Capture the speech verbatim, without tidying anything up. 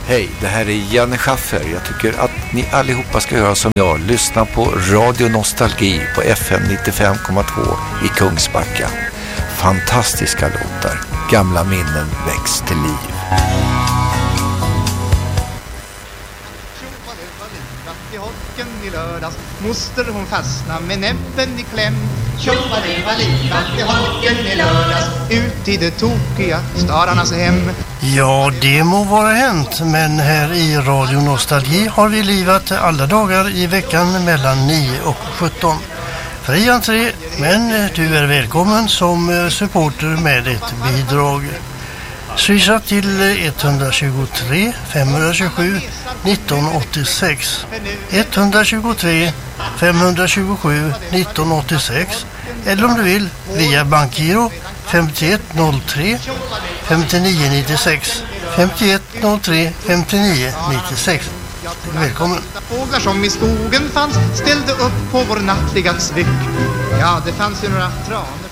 Hej, det här är Janne Schaffer. Jag tycker att ni allihopa ska göra som jag. Lyssna på Radio Nostalgi på F M nittiofem komma två i Kungsbacka. Fantastiska låtar. Gamla minnen väcks till liv. I lördags. Moster hon fastna med näbben i kläm. Tjoppade-va-livat i holken i lördags. Ut i det tokiga stararnas hem. Ja, det må vara hänt, men här i Radio Nostalgi har vi livat alla dagar i veckan mellan nio och sjutton. Fri entré, men du är välkommen som supporter med ett bidrag. Swisha till ett två tre fem två sju nitton åttiosex ett två tre fem två sju nitton åttiosex eller om du vill via bankgiro femtioett noll tre femtionio nittiosex femtioett noll tre femtionio nittiosex. Välkommen. Fåglar som i skogen fanns ställde upp på vår nattliga svyck. Ja, det fanns ju några tran.